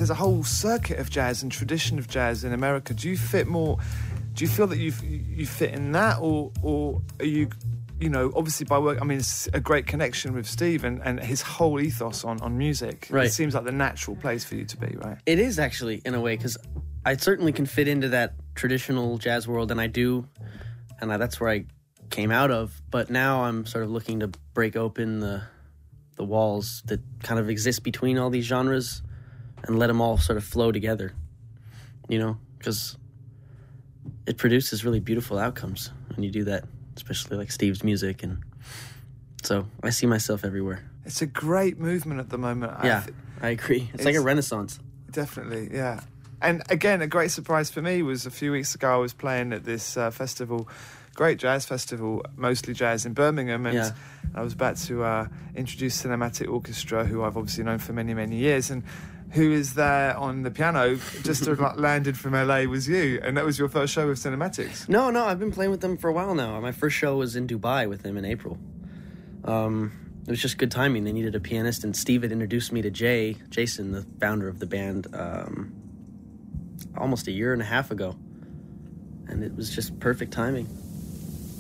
there's a whole circuit of jazz and tradition of jazz in America. Do you fit more? Do you feel that you fit in that, or are you, obviously by work? I mean, it's a great connection with Steve and his whole ethos on music. Right. It seems like the natural place for you to be, right? It is actually, in a way, because I certainly can fit into that traditional jazz world, and I do, and that's where I came out of. But now I'm sort of looking to break open the walls that kind of exist between all these genres and let them all sort of flow together, because it produces really beautiful outcomes when you do that, especially like Steve's music. And so I see myself everywhere. It's a great movement at the moment. Yeah, I agree. It's like a renaissance. Definitely, yeah. And again, a great surprise for me was a few weeks ago I was playing at this festival, great jazz festival, mostly jazz in Birmingham, and I was about to introduce Cinematic Orchestra, who I've obviously known for many, many years, and who is there on the piano, just landed from LA, was you, and that was your first show with Cinematics. No, I've been playing with them for a while now. My first show was in Dubai with them in April. It was just good timing. They needed a pianist, and Steve had introduced me to Jason, the founder of the band, almost a year and a half ago, and it was just perfect timing.